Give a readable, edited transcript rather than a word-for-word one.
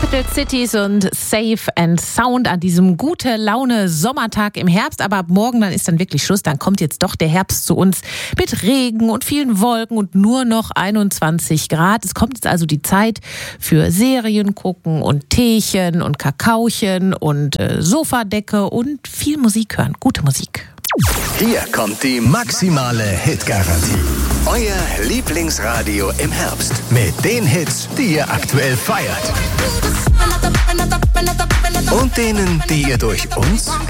Capital Cities und Safe and Sound an diesem Gute-Laune-Sommertag im Herbst. Aber ab morgen, dann ist dann wirklich Schluss. Dann kommt jetzt doch der Herbst zu uns mit Regen und vielen Wolken und nur noch 21 Grad. Es kommt jetzt also die Zeit für Serien gucken und Teechen und Kakaochen und Sofadecke und viel Musik hören. Gute Musik. Hier kommt die maximale Hitgarantie. Euer Lieblingsradio im Herbst. Mit den Hits, die ihr aktuell feiert. Und denen, die ihr durch uns